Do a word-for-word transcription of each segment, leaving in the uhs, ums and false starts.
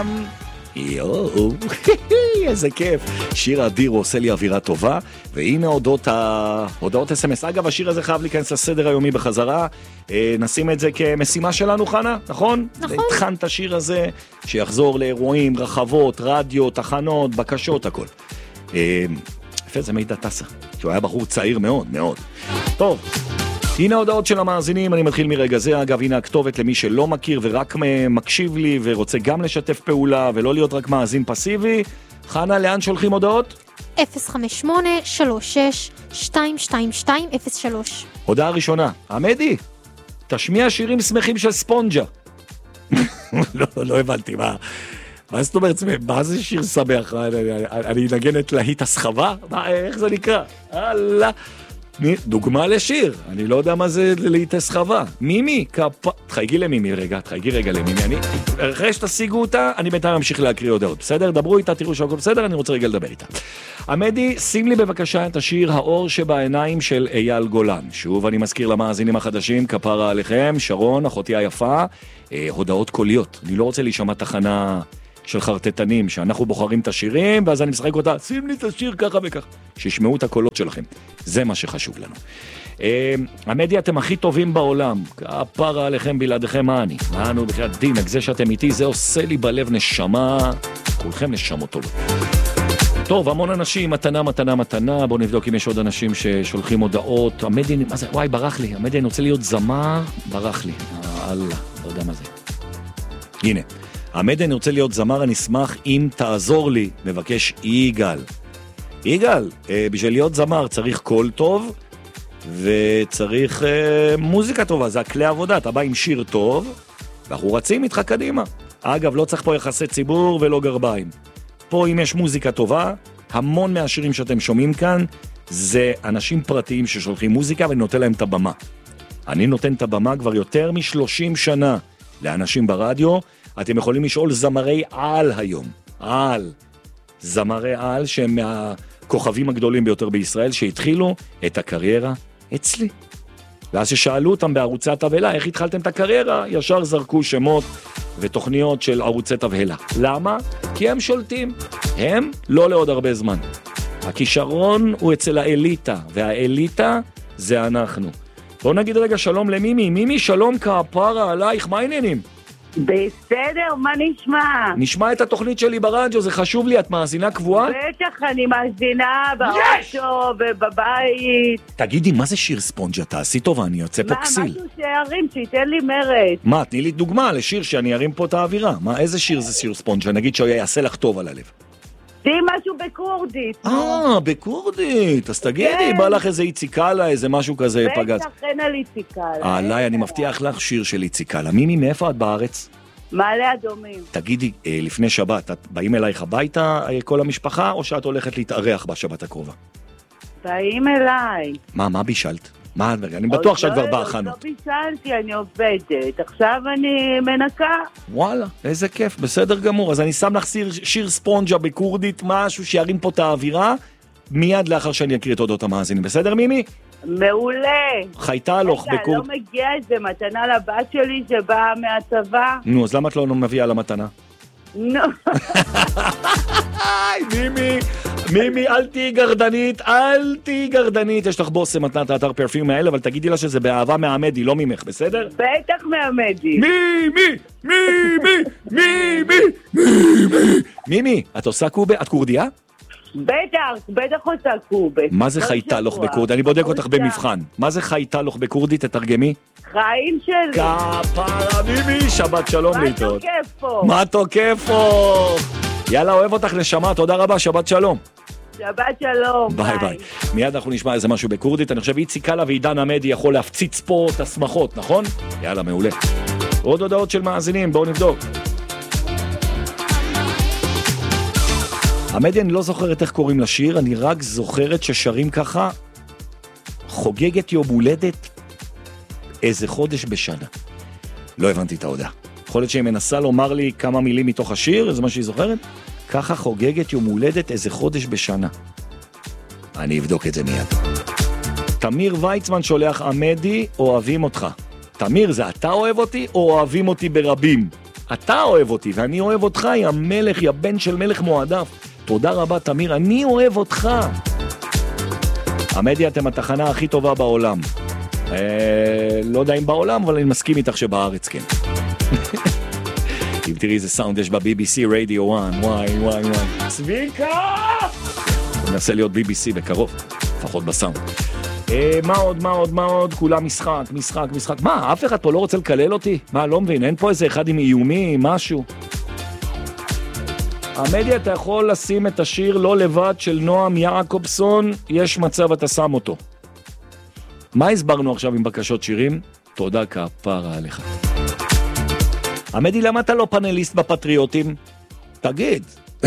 לכולם. יואו, איזה כיף. שיר אדיר, הוא עושה לי אווירה טובה. והנה הודעות, ה... הודעות אס אם אס. אגב, השיר הזה חייב להיכנס לסדר היומי בחזרה. נשים את זה כמשימה שלנו, חנה, נכון? נכון. התחן את השיר הזה, שיחזור לאירועים, רחבות, רדיו, תחנות, בקשות, הכל. יפה, זה מידע טסה. שהוא היה בחור צעיר מאוד, מאוד. טוב. הנה ההודעות של המאזינים, אני מתחיל מרגע זה. אגב, הנה הכתובת למי שלא מכיר ורק מקשיב לי ורוצה גם לשתף פעולה ולא להיות רק מאזין פסיבי. חנה, לאן שולחים הודעות? אפס חמש שמונה שלוש שש שתיים שתיים שתיים אפס שלוש. הודעה ראשונה, עמדי, תשמיע שירים שמחים של ספונג'ה. לא, לא הבנתי, מה? מה זאת אומרת, מה זה שיר שמח? אני אנגן את להיט הסחבה? מה, איך זה נקרא? אללה. דוגמה לשיר, אני לא יודע מה זה להיט הסחבה. מימי, כפה, תחייגי למימי רגע, תחייגי רגע למימי. אני, אחרי שתשיגו אותה, אני בינתיים אמשיך להקריא הודעות. בסדר? דברו איתה, תראו שהכל בסדר, אני רוצה רגע לדבר איתה. עמדי, שים לי בבקשה את השיר האור שבעיניים של אייל גולן. שוב, אני מזכיר למאזינים החדשים, כפרה עליכם, שרון, אחותי היפה, אה, הודעות קוליות. אני לא רוצה להישמע תחנה של חרטטנים, שאנחנו בוחרים את השירים, ואז אני משחק אותה, שים לי את השיר ככה וכך. שישמעו את הקולות שלכם. זה מה שחשוב לנו. אה, המדיה, אתם הכי טובים בעולם. כפרה עליכם, בלעדיכם, מה אני? מה אנו בחיית דין, זה שאתם איתי, זה עושה לי בלב נשמה. כולכם נשמות טובות. טוב, המון אנשים, מתנה, מתנה, מתנה. בואו נבדוק אם יש עוד אנשים ששולחים הודעות. המדיה, מה זה? וואי, ברח לי. המדיה, אני רוצה להיות זמר, ברח לי. אללה, לא יודע מה זה. הנה. המדיה, אני רוצה להיות זמר, אני אשמח אם תעזור לי. מבקש יגאל. יגאל, בשביל להיות זמר צריך קול טוב, וצריך אה, מוזיקה טובה. זה הכלי עבודה. אתה בא עם שיר טוב, ואנחנו רצים איתך קדימה. אגב, לא צריך פה יחסי ציבור ולא גרביים. פה אם יש מוזיקה טובה, המון מהשירים שאתם שומעים כאן, זה אנשים פרטיים ששולחים מוזיקה, ואני נותן להם את הבמה. אני נותן את הבמה כבר יותר מ-שלושים שנה לאנשים ברדיו. אתם יכולים לשאול זמרי על היום. על. זמרי על שהם מהכוכבים הגדולים ביותר בישראל, שהתחילו את הקריירה אצלי. ואז ששאלו אותם בערוצי התבהלה, איך התחלתם את הקריירה? ישר זרקו שמות ותוכניות של ערוצי תבהלה. למה? כי הם שולטים. הם לא לעוד הרבה זמן. הכישרון הוא אצל האליטה, והאליטה זה אנחנו. בואו נגיד רגע שלום למימי. מימי, שלום כפרה עלייך, מה העניינים? בסדר, מה נשמע? נשמע את התוכנית שלי ברדיו, זה חשוב לי, את מאזינה קבועה? בטח, אני מאזינה באוטו ובבית. תגידי, מה זה שיר ספונג'ה? תעשי טובה, אני יוצא פה כסיל. מה, משהו שירים, שייתן לי מרד. מה, תני לי דוגמה לשיר שאני ארים פה את האווירה. מה, איזה שיר זה שיר ספונג'ה? נגיד שהוא יעשה לך טוב על הלב. תהי משהו בקורדית. אה, בקורדית. אז תגידי, בא לך איזה איציקלה, איזה משהו כזה פגז. בטח, אין על איציקלה. עליי, אני מבטיח לך שיר של איציקלה. מימי, מאיפה את בארץ? מעלה אדומים. תגידי, לפני שבת, את באים אלייך הביתה כל המשפחה, או שאת הולכת להתארח בשבת הקרובה? באים אליי. מה, מה בישלת? מה, אני בטוח שאת כבר בהכנות. לא בישלתי, אני עובדת. עכשיו אני מנקה. וואלה, איזה כיף, בסדר גמור. אז אני שם לך שיר, שיר ספונג'ה בקורדית, משהו שירים פה את האווירה, מיד לאחר שאני אקריא את הודעות המאזינים. בסדר, מימי? מעולה. חייתה לך בקורדית. לא מגיע איזה מתנה לבת שלי שבאה מהצבא? נו, אז למה את לא מביאה למתנה? נו. מימי, מימי, אל תהי גרדנית, אל תהי גרדנית. יש לך בוס מתנת האתר פרפיום האלה, אבל תגידי לה שזה באהבה מהמדי, לא ממך, בסדר? בטח מהמדי. מימי, מימי, מימי, מימי. מימי, את עושה קובה? את קורדיה? בטח, בטח עושה קובה. מה זה חייתה לך בקורדית? אני בודק אותך במבחן. מה זה חייתה לך בקורדית? תתרגמי. חיים שלי. כפרה מימי, שבת שלום להתראות. מה תוקף פה? מה תוקף פה? יאללה, אוהב אותך נשמה, תודה רבה, שבת שלום. שבת שלום. ביי ביי. מיד אנחנו נשמע איזה משהו בקורדית. אני חושב איציקלה ועידן עמדי יכול להפציץ פה את השמחות, נכון? יאללה, מעולה. עוד הודעות של מאזינים, בואו נבדוק. עמדי, אני לא זוכרת איך קוראים לשיר, אני רק זוכרת ששרים ככה, חוגגת יום הולדת איזה חודש בשנה. לא הבנתי את ההודעה. יכול להיות שהיא מנסה לומר לי כמה מילים מתוך השיר, זה מה שהיא זוכרת? ככה חוגגת יום הולדת איזה חודש בשנה. אני אבדוק את זה מיד. תמיר ויצמן שולח, עמדי, אוהבים אותך. תמיר, זה אתה אוהב אותי או אוהבים אותי ברבים? אתה אוהב אותי, ואני אוהב אותך, יא מלך, יא בן של מלך מועדף. תודה רבה, תמיר, אני אוהב אותך. המדיה, אתם התחנה הכי טובה בעולם. אה, לא יודע אם בעולם, אבל אני מסכים איתך שבארץ כן. אם תראי איזה סאונד יש ב-בי בי סי רדיו אחת, וואי וואי וואי. צביקה! ננסה להיות בי בי סי בקרוב, לפחות בסאונד. אה, מה עוד, מה עוד, מה עוד? כולם משחק, משחק, משחק. מה, אף אחד פה לא רוצה לקלל אותי? מה, לא מבין, אין פה איזה אחד עם איומי, משהו. המדיה, אתה יכול לשים את השיר לא לבד של נועם יעקובסון, יש מצב אתה שם אותו. מה הסברנו עכשיו עם בקשות שירים? תודה כפרה עליך. המדי, למה אתה לא פאנליסט בפטריוטים? תגיד.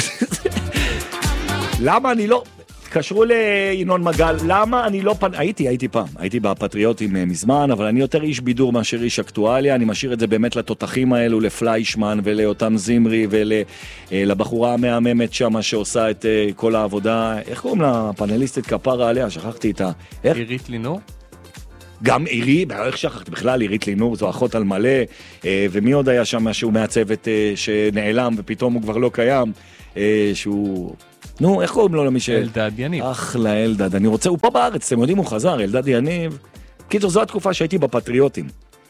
למה אני לא... תקשרו לינון מגל, למה אני לא פאנ... הייתי, הייתי פעם, הייתי בפטריוטים מזמן, אבל אני יותר איש בידור מאשר איש אקטואליה, אני משאיר את זה באמת לתותחים האלו, לפליישמן ולאותם זמרי ולבחורה המהממת שמה שעושה את כל העבודה. איך קוראים לה? פאנליסטית כפרה עליה, שכחתי איתה. איך? עירית לינור? גם עירי, איך שכחתי בכלל, עירית לינור, זו אחות על מלא, ומי עוד היה שם משהו מהצוות שנעלם ופתאום הוא כבר לא קיים, שהוא... נו, איך קוראים לו למי ש... אלדד יניב. אחלה אלדד, אני רוצה, הוא פה בארץ, אתם יודעים, הוא חזר, אלדד יניב. קיצור, זו התקופה שהייתי בפטריוטים.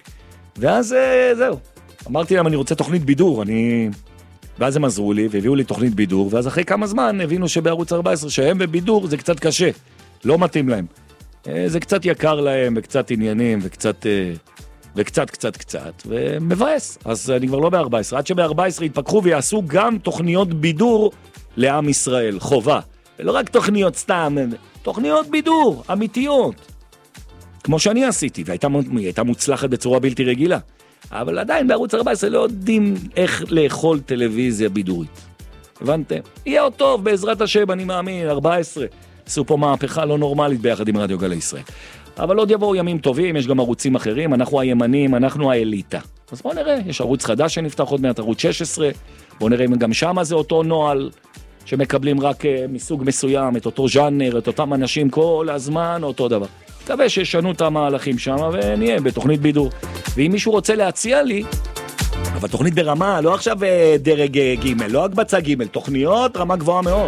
ואז זהו, אמרתי להם, אני רוצה תוכנית בידור, אני... ואז הם עזרו לי, והביאו לי תוכנית בידור, ואז אחרי כמה זמן הבינו שבערוץ ארבע עשרה, שהם בבידור זה קצת קשה, לא מתאים להם. זה קצת יקר להם, וקצת עניינים, וקצת... וקצת, קצת, קצת, ומבאס. אז אני כבר לא ב-ארבע עשרה, עד שב-ארבע עשרה יתפקחו ויעשו גם תוכניות בידור לעם ישראל, חובה. ולא רק תוכניות סתם, תוכניות בידור, אמיתיות. כמו שאני עשיתי, והייתה הייתה מוצלחת בצורה בלתי רגילה. אבל עדיין בערוץ ארבע עשרה לא יודעים איך לאכול טלוויזיה בידורית. הבנתם? יהיה עוד טוב, בעזרת השם, אני מאמין, ארבע עשרה. עשו פה מהפכה לא נורמלית ביחד עם רדיו גלי ישראל. אבל עוד יבואו ימים טובים, יש גם ערוצים אחרים, אנחנו הימנים, אנחנו האליטה. אז בואו נראה, יש ערוץ חדש שנפתח עוד מעט, ערוץ שש עשרה, בואו נראה אם גם שם זה אותו נועל, שמקבלים רק מסוג מסוים, את אותו ז'אנר, את אותם אנשים כל הזמן, אותו דבר. מקווה שישנו את המהלכים שם, ונהיה בתוכנית בידור. ואם מישהו רוצה להציע לי, אבל תוכנית ברמה, לא עכשיו דרג ג', לא הקבצה ג', תוכניות רמה גבוהה מאוד.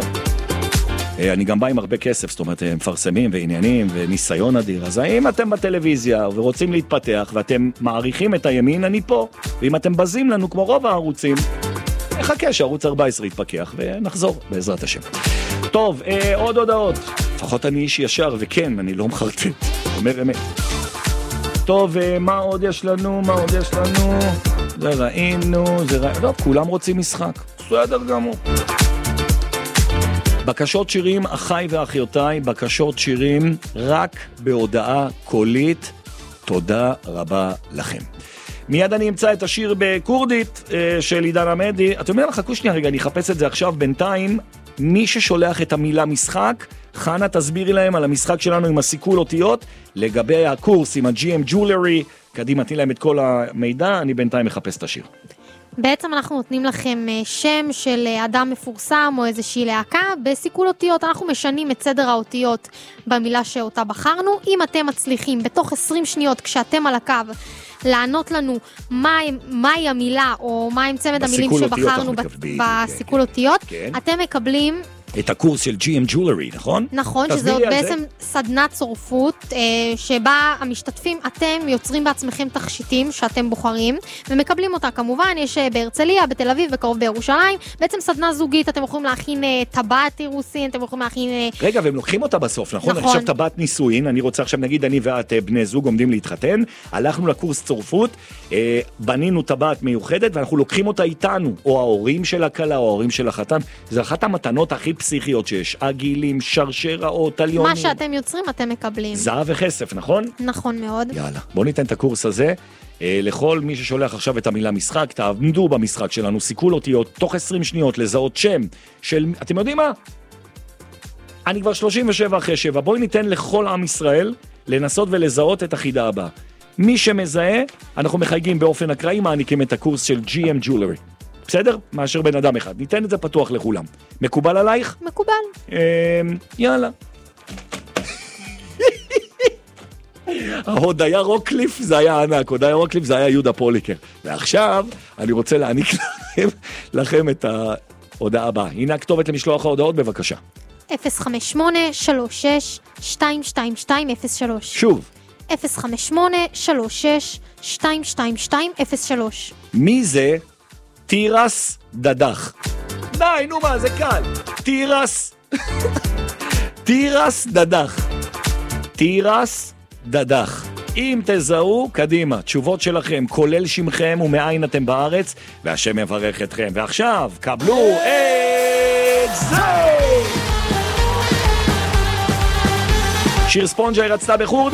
אני גם בא עם הרבה כסף, זאת אומרת, מפרסמים ועניינים וניסיון אדיר. אז האם אתם בטלוויזיה ורוצים להתפתח ואתם מעריכים את הימין, אני פה. ואם אתם בזים לנו כמו רוב הערוצים, נחכה שערוץ ארבע עשרה יתפקח ונחזור בעזרת השם. טוב, אה, עוד הודעות. לפחות אני איש ישר, וכן, אני לא מחרטט. אומר אמת. טוב, אה, מה עוד יש לנו? מה עוד יש לנו? זה ראינו, זה ראינו. טוב, כולם רוצים משחק. בסדר גמור. בקשות שירים, אחי ואחיותיי, בקשות שירים רק בהודעה קולית. תודה רבה לכם. מיד אני אמצא את השיר בקורדית של עידן עמדי. אתם יודעים, חכו שנייה רגע, אני אחפש את זה עכשיו בינתיים. מי ששולח את המילה משחק, חנה תסבירי להם על המשחק שלנו עם הסיכול אותיות, לגבי הקורס עם ה-ג'י אם Jewelry, קדימה תני להם את כל המידע, אני בינתיים מחפש את השיר. בעצם אנחנו נותנים לכם שם של אדם מפורסם או איזושהי להקה בסיכול אותיות, אנחנו משנים את סדר האותיות במילה שאותה בחרנו. אם אתם מצליחים בתוך עשרים שניות כשאתם על הקו לענות לנו מהי מה המילה או מהם צמד המילים שבחרנו בסיכול אותיות, כן. אתם מקבלים את הקורס של ג'י אם Jewelry, נכון? נכון, שזה בעצם סדנת צורפות, אה, שבה המשתתפים, אתם יוצרים בעצמכם תכשיטים שאתם בוחרים, ומקבלים אותה כמובן, יש בהרצליה, בתל אביב וקרוב בירושלים, בעצם סדנה זוגית, אתם יכולים להכין אה, טבעת אירוסין, אתם יכולים להכין... אה... רגע, והם לוקחים אותה בסוף, נכון? נכון. עכשיו טבעת נישואין, אני רוצה עכשיו, נגיד, אני ואת בני זוג עומדים להתחתן, הלכנו לקורס צורפות, אה, בנינו טבעת מיוחדת, ואנחנו לוקחים אותה איתנו, או ההורים של הכלה, או ההורים של החתן, זה אחת המתנות הכי פסיכיות שיש, עגילים, שרשראות, טליונים. מה שאתם יוצרים, אתם מקבלים. זהב וכסף, נכון? נכון מאוד. יאללה, בואו ניתן את הקורס הזה. אה, לכל מי ששולח עכשיו את המילה משחק, תעמדו במשחק שלנו, סיכול אותיות, תוך עשרים שניות לזהות שם של... אתם יודעים מה? אני כבר שלושים ושבע אחרי שבע, בואי ניתן לכל עם ישראל לנסות ולזהות את החידה הבאה. מי שמזהה, אנחנו מחייגים באופן אקראי, מעניקים את הקורס של ג'י אם Jewelry. בסדר? מאשר בן אדם אחד. ניתן את זה פתוח לכולם. מקובל עלייך? מקובל. אה, יאללה. הודיה רוקליף זה היה ענק, הודיה רוקליף זה היה יהודה פוליקר. ועכשיו אני רוצה להעניק לכם, לכם את ההודעה הבאה. הנה הכתובת למשלוח ההודעות, בבקשה. אפס חמש שמונה שלוש שש שתיים שתיים שתיים אפס שלוש. שוב. אפס חמש שמונה שלוש שש שתיים שתיים שתיים אפס שלוש. מי זה תירס דדח? די, נו מה, זה קל. תירס. תירס דדח. תירס דדח. אם תזהו, קדימה, תשובות שלכם, כולל שמכם ומאין אתם בארץ, והשם יברך אתכם. ועכשיו, קבלו את זה! שיר ספונג'ה רצתה בחורדי.